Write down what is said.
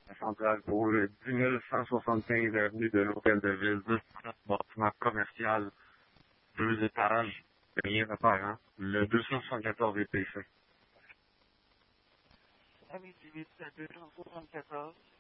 la centrale pour le 10 175 avenue de l'Hôtel de Ville, 10 bâtiment commercial, 2 étages, rien apparent, le 274 EPC. Amityville, 274.